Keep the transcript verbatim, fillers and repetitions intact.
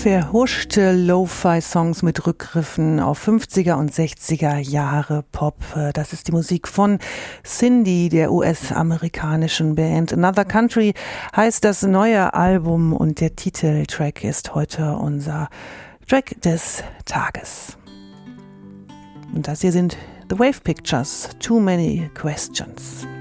verhuschte Lo-Fi-Songs mit Rückgriffen auf fünfziger und sechziger Jahre Pop. Das ist die Musik von Cindy, der U S-amerikanischen Band. Another Country heißt das neue Album und der Titeltrack ist heute unser Track des Tages. Und das hier sind The Wave Pictures, Too Many Questions.